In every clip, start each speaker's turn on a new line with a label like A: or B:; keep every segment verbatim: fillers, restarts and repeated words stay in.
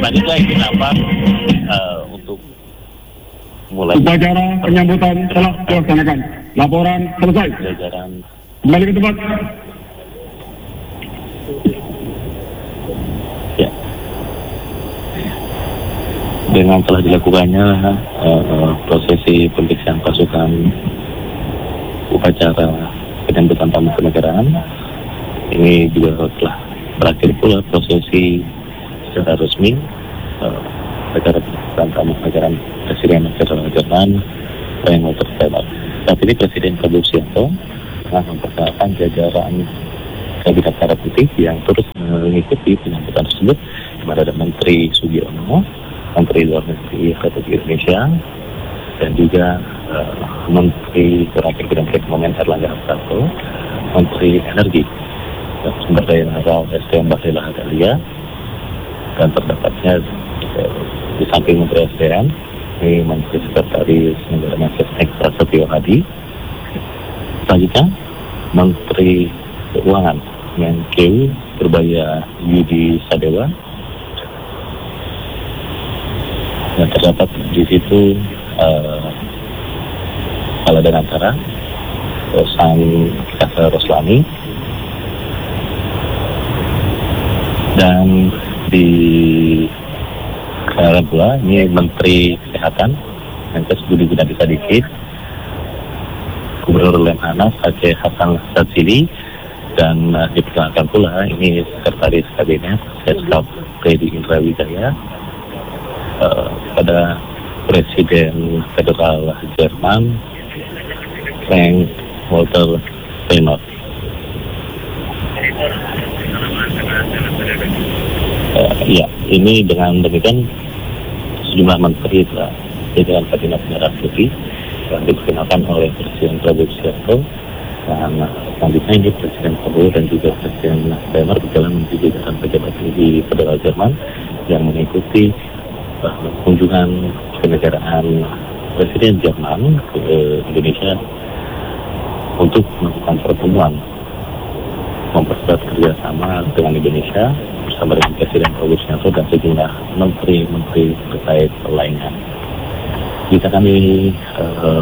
A: selanjutnya ini nampak uh, untuk mulai
B: upacara penyambutan telah dilaksanakan. Laporan selesai.
A: jajaran
B: Kembali ke tempat.
A: ya dengan telah dilakukannya uh, prosesi pemeriksaan pasukan upacara penyambutan tamu kenegaraan, ini juga telah berakhir pula prosesi secara resmi uh, acara penyambutan tamu kenegaraan Presiden Federal Jerman Frank Walter Steinmeier. Saat ini Presiden Prabowo Subianto telah memperkenalkan jajaran kabinet merah putih yang terus mengikuti penyambutan tersebut, di mana ada Menteri Sugiono, Menteri Luar Negeri Republik Indonesia, dan juga uh, Menteri Terakhir Bidang Perekonomian Erlangga Hartarto, Menteri Energi dan Sumber Daya Mineral S D M Bahlil Lahadalia, dan terdapatnya uh, di samping Menteri S D M ini Menteri Sekretaris Negara Mensesnek Prasetyo Hadi, selanjutnya Menteri Keuangan Menkeu Purbaya Yudi Sadewa, dan terdapat di situ uh, Kepala Danantara Rosan Kasa Roslani, dan di Kepala pula ini Menteri Kesehatan Menkes Budi Gunadi Sadikin, Gubernur Lemhanas Aceh Hasan Sadzili, dan uh, diperkenalkan pula ini Sekretaris Kabinet Seskap Teddy Indra Wijaya uh, pada Presiden Federal Jerman Frank Walter Steinmeier. Uh, ya, ini dengan demikian sejumlah menteri telah jajaran kabinet merah putih yang diperkenalkan oleh Presiden Prabowo Subianto, dan selanjutnya ini Presiden Prabowo dan juga Presiden Steinmeier berjalan menuju jajaran pejabat tinggi Federal Jerman yang mengikuti uh, kunjungan kenegaraan Presiden Jerman ke uh, Indonesia untuk melakukan pertemuan memperkuat kerjasama dengan Indonesia bersama dengan Presiden Prabowo Subianto dan sejumlah menteri-menteri terkait lainnya. Kita kami uh,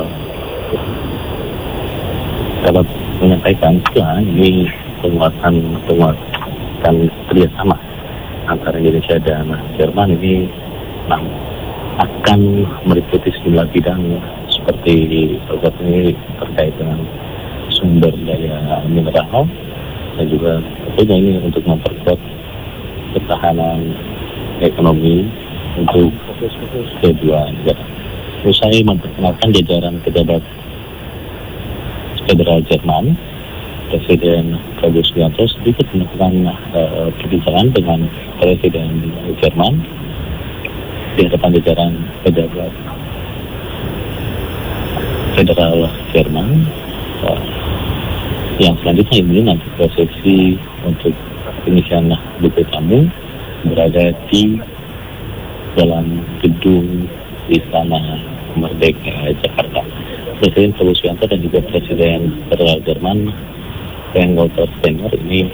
A: dapat menyampaikan setelah ini penguatan penguatan kerjasama antara Indonesia dan Jerman ini nah, akan meliputi sejumlah bidang seperti salah ini terkait dengan sumber daya mineral, dan juga tentunya ini untuk memperkuat ketahanan ekonomi untuk kedua negara. Usai memperkenalkan jajaran pejabat Federal Jerman, Presiden Prabowo Subianto sedikit melakukan uh, perbincangan dengan Presiden Jerman di hadapan jajaran pejabat Federal Jerman. Uh, yang selanjutnya ini nanti prosesi untuk pengisian buku tamu berada di dalam gedung Istana Merdeka Jakarta. Presiden Prabowo Subianto dan juga Presiden Federal Jerman Frank Walter Steinmeier ini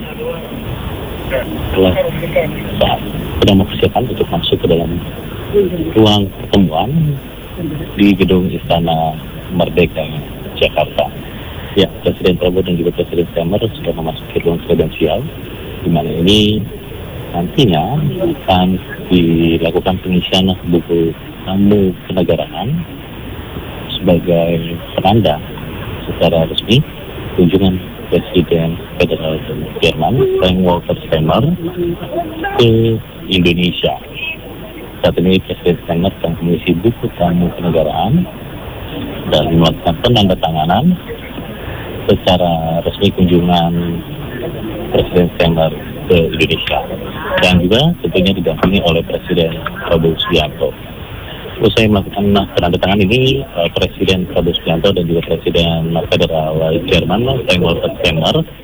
A: telah sedang mempersiapkan untuk masuk ke dalam ruang pertemuan di gedung Istana Merdeka Jakarta. Ya, Presiden Prabowo dan juga Presiden Steinmeier sudah memasuki ruang kredensial, di mana ini nantinya akan dilakukan pengisian buku tamu kenegaraan sebagai penanda secara resmi kunjungan Presiden Federal Jerman Frank Walter Steinmeier ke Indonesia. Saat ini Presiden Steinmeier sedang mengisi buku tamu kenegaraan dan melakukan penandatanganan secara resmi kunjungan Presiden Steinmeier ke Indonesia, dan juga tentunya didampingi oleh Presiden Prabowo Subianto. Usai melakukan penandatangan ini, Presiden Prabowo Subianto dan juga Presiden Federal Jerman Frank Walter Steinmeier